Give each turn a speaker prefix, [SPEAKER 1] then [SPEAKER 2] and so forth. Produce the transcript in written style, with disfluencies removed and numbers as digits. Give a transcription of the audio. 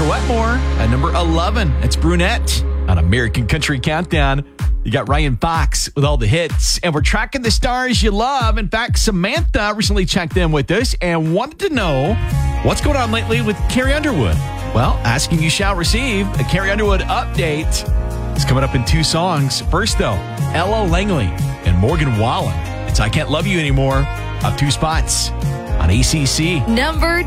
[SPEAKER 1] Parker Wetmore at number 11. It's Brunette on American Country Countdown. You got Ryan Fox with all the hits, and we're tracking the stars you love. In fact, Samantha recently checked in with us and wanted to know what's going on lately with Carrie Underwood. Well, asking you shall receive. A Carrie Underwood update is coming up in 2 songs. First, though, Ella Langley and Morgan Wallen. It's I Can't Love You Anymore, up 2 spots on ACC.
[SPEAKER 2] Number